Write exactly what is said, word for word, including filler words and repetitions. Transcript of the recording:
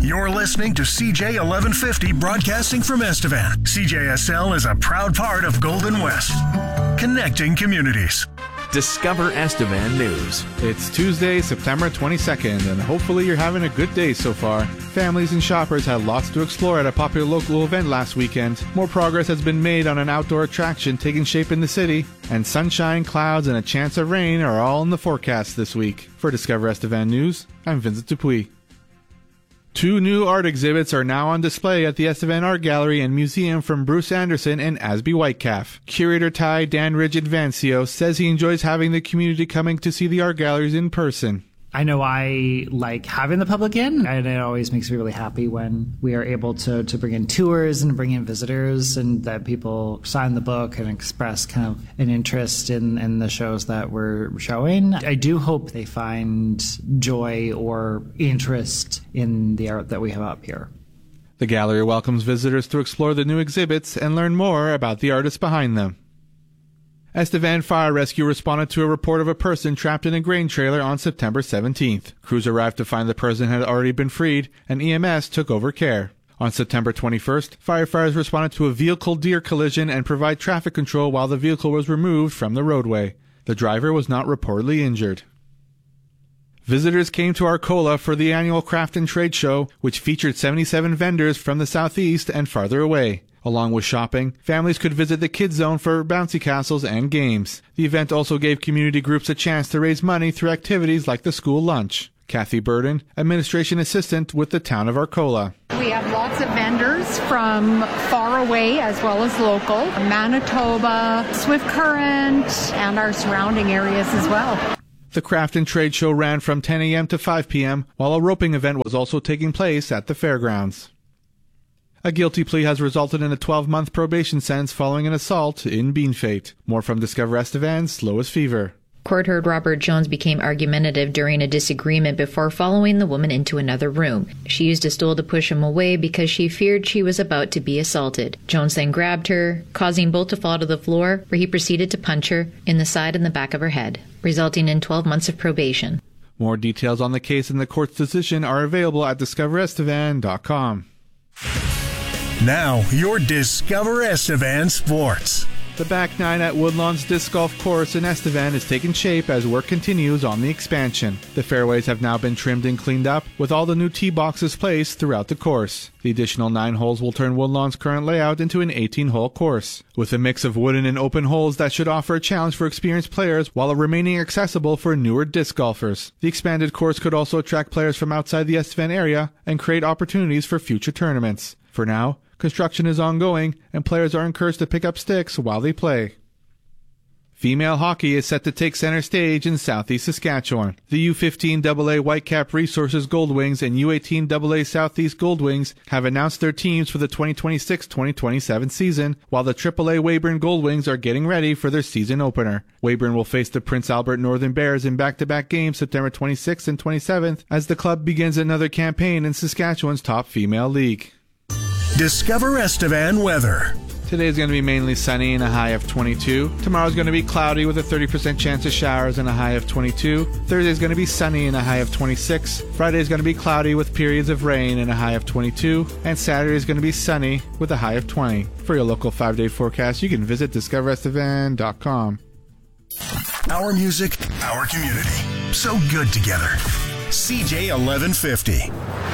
You're listening to C J eleven fifty broadcasting from Estevan. C J S L is a proud part of Golden West, connecting communities. Discover Estevan News. It's Tuesday, September twenty-second, and hopefully you're having a good day so far. Families and shoppers had lots to explore at a popular local event last weekend. More progress has been made on an outdoor attraction taking shape in the city, and sunshine, clouds, and a chance of rain are all in the forecast this week. For Discover Estevan News, I'm Vincent Dupuis. Two new art exhibits are now on display at the Estevan Art Gallery and Museum from Bruce Anderson and Asby Whitecalf. Curator Ty Dan Rigid-Vancio says he enjoys having the community coming to see the art galleries in person. I know I like having the public in, and it always makes me really happy when we are able to, to bring in tours and bring in visitors, and that people sign the book and express kind of an interest in, in the shows that we're showing. I do hope they find joy or interest in the art that we have up here. The gallery welcomes visitors to explore the new exhibits and learn more about the artists behind them. Estevan Fire Rescue responded to a report of a person trapped in a grain trailer on September seventeenth. Crews arrived to find the person had already been freed, and E M S took over care. On September twenty-first, firefighters responded to a vehicle-deer collision and provided traffic control while the vehicle was removed from the roadway. The driver was not reportedly injured. Visitors came to Arcola for the annual Craft and Trade Show, which featured seventy-seven vendors from the southeast and farther away. Along with shopping, families could visit the Kids Zone for bouncy castles and games. The event also gave community groups a chance to raise money through activities like the school lunch. Kathy Burden, Administration Assistant with the Town of Arcola. We have lots of vendors from far away as well as local, Manitoba, Swift Current, and our surrounding areas as well. The Craft and Trade Show ran from ten a.m. to five p.m., while a roping event was also taking place at the fairgrounds. A guilty plea has resulted in a twelve-month probation sentence following an assault in Beanfate. More from Discover Estevan's Lois Fever. Court heard Robert Jones became argumentative during a disagreement before following the woman into another room. She used a stool to push him away because she feared she was about to be assaulted. Jones then grabbed her, causing both to fall to the floor, where he proceeded to punch her in the side and the back of her head, resulting in twelve months of probation. More details on the case and the court's decision are available at discover estevan dot com. Now, your Discover Estevan Sports. The back nine at Woodlawn's Disc Golf Course in Estevan is taking shape as work continues on the expansion. The fairways have now been trimmed and cleaned up, with all the new tee boxes placed throughout the course. The additional nine holes will turn Woodlawn's current layout into an eighteen-hole course, with a mix of wooden and open holes that should offer a challenge for experienced players while remaining accessible for newer disc golfers. The expanded course could also attract players from outside the Estevan area and create opportunities for future tournaments. For now, construction is ongoing, and players are encouraged to pick up sticks while they play. Female hockey is set to take center stage in southeast Saskatchewan. The U fifteen double A Whitecap Resources Goldwings and U eighteen double A Southeast Goldwings have announced their teams for the twenty twenty-six twenty twenty-seven season, while the triple A Weyburn Goldwings are getting ready for their season opener. Weyburn will face the Prince Albert Northern Bears in back-to-back games September twenty-sixth and twenty-seventh as the club begins another campaign in Saskatchewan's top female league. Discover Estevan weather. Today is going to be mainly sunny and a high of twenty-two. Tomorrow is going to be cloudy with a thirty percent chance of showers and a high of twenty-two. Thursday is going to be sunny and a high of twenty-six. Friday is going to be cloudy with periods of rain and a high of twenty-two. And Saturday is going to be sunny with a high of twenty. For your local five-day forecast, you can visit discover estevan dot com. Our music, our community. So good together. C J eleven fifty.